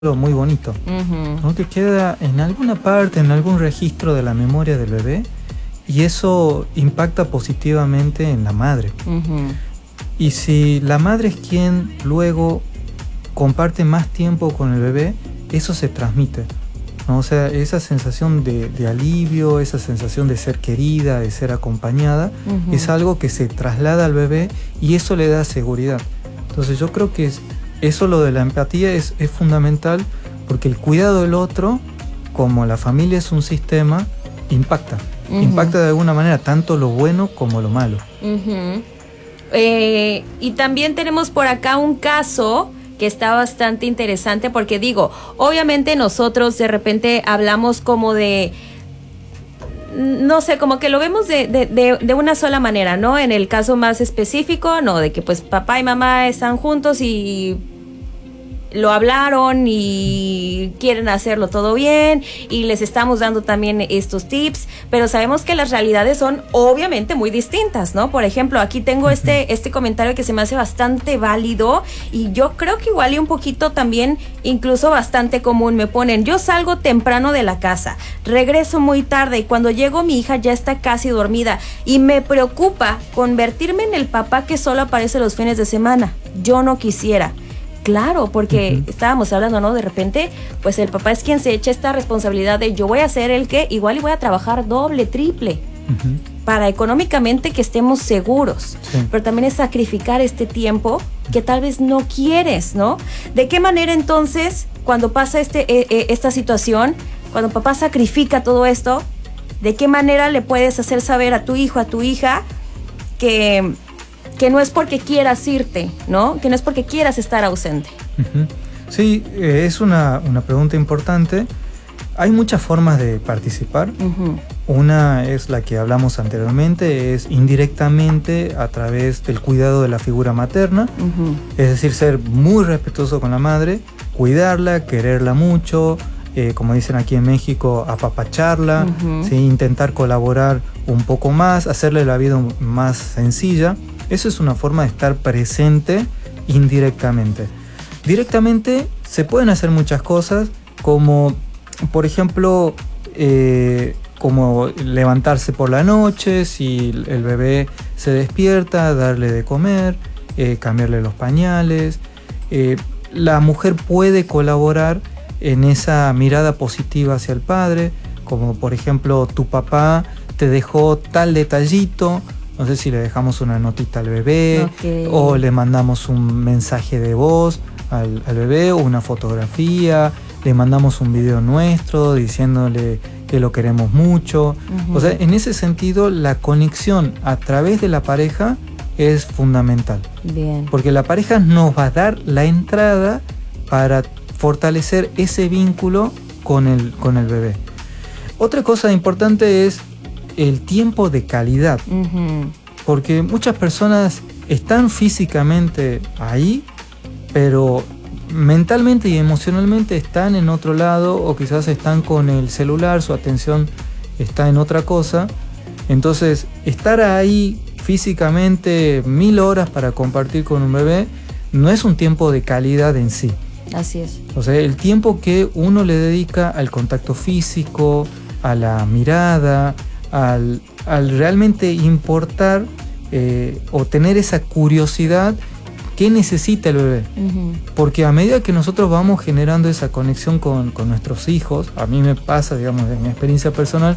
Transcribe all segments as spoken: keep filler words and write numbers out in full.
muy bonito, uh-huh. ¿no? Que queda en alguna parte, en algún registro de la memoria del bebé, y eso impacta positivamente en la madre. Uh-huh. Y si la madre es quien luego comparte más tiempo con el bebé, eso se transmite, ¿no? O sea, esa sensación de, de alivio, esa sensación de ser querida, de ser acompañada, uh-huh. es algo que se traslada al bebé y eso le da seguridad. Entonces yo creo que es, eso, lo de la empatía, es, es fundamental, porque el cuidado del otro, como la familia es un sistema, impacta. Uh-huh. Impacta de alguna manera tanto lo bueno como lo malo. Uh-huh. eh, y también tenemos por acá un caso que está bastante interesante, porque digo, obviamente nosotros de repente hablamos como de, no sé, como que lo vemos de, de, de, de una sola manera, ¿no? En el caso más específico, no, de que pues papá y mamá están juntos y lo hablaron y quieren hacerlo todo bien y les estamos dando también estos tips, pero sabemos que las realidades son obviamente muy distintas, ¿no? Por ejemplo, aquí tengo este, este comentario que se me hace bastante válido y yo creo que igual y un poquito también incluso bastante común. Me ponen: yo salgo temprano de la casa, regreso muy tarde y cuando llego mi hija ya está casi dormida y me preocupa convertirme en el papá que solo aparece los fines de semana. Yo no quisiera. Claro, porque uh-huh. estábamos hablando, ¿no? De repente, pues el papá es quien se echa esta responsabilidad de yo voy a ser el que igual y voy a trabajar doble, triple, uh-huh. para económicamente que estemos seguros. Sí. Pero también es sacrificar este tiempo que tal vez no quieres, ¿no? ¿De qué manera entonces, cuando pasa este, eh, eh, esta situación, cuando papá sacrifica todo esto, de qué manera le puedes hacer saber a tu hijo, a tu hija, que... que no es porque quieras irte, ¿no? Que no es porque quieras estar ausente. Uh-huh. Sí, eh, es una, una pregunta importante. Hay muchas formas de participar. Uh-huh. Una es la que hablamos anteriormente, es indirectamente a través del cuidado de la figura materna. Uh-huh. Es decir, ser muy respetuoso con la madre, cuidarla, quererla mucho, eh, como dicen aquí en México, apapacharla, uh-huh. ¿sí? Intentar colaborar un poco más, hacerle la vida más sencilla. Eso es una forma de estar presente indirectamente. Directamente se pueden hacer muchas cosas, como por ejemplo, eh, como levantarse por la noche, si el bebé se despierta, darle de comer, eh, cambiarle los pañales. Eh, la mujer puede colaborar en esa mirada positiva hacia el padre, como por ejemplo, tu papá te dejó tal detallito. No sé si le dejamos una notita al bebé, okay. o le mandamos un mensaje de voz al, al bebé, o una fotografía, le mandamos un video nuestro diciéndole que lo queremos mucho. Uh-huh. O sea, en ese sentido, la conexión a través de la pareja es fundamental. Bien. Porque la pareja nos va a dar la entrada para fortalecer ese vínculo con el, con el bebé. Otra cosa importante es el tiempo de calidad, uh-huh. porque muchas personas están físicamente ahí, pero mentalmente y emocionalmente están en otro lado, o quizás están con el celular, su atención está en otra cosa. Entonces, estar ahí físicamente mil horas para compartir con un bebé no es un tiempo de calidad en sí. Así es. O sea, el tiempo que uno le dedica al contacto físico, a la mirada, Al, al realmente importar eh, o tener esa curiosidad que necesita el bebé. Uh-huh. Porque a medida que nosotros vamos generando esa conexión con, con nuestros hijos, a mí me pasa, digamos, en mi experiencia personal,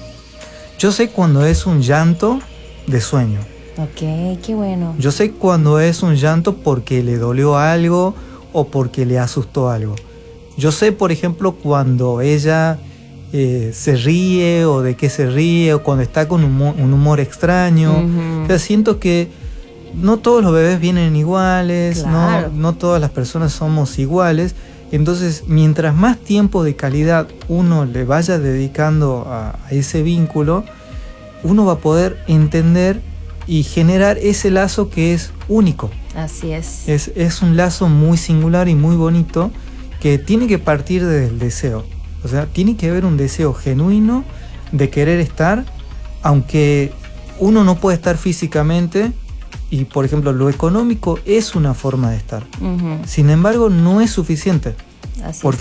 yo sé cuando es un llanto de sueño. Ok, qué bueno. Yo sé cuando es un llanto porque le dolió algo o porque le asustó algo. Yo sé, por ejemplo, cuando ella... Eh, se ríe, o de qué se ríe, o cuando está con un humor, un humor extraño. Uh-huh. O sea, siento que no todos los bebés vienen iguales, claro. no, no todas las personas somos iguales. Entonces, mientras más tiempo de calidad uno le vaya dedicando a, a ese vínculo, uno va a poder entender y generar ese lazo que es único. Así es. Es, es un lazo muy singular y muy bonito, que tiene que partir del deseo. O sea, tiene que haber un deseo genuino de querer estar, aunque uno no puede estar físicamente, y por ejemplo lo económico es una forma de estar. Uh-huh. Sin embargo, no es suficiente. Así porque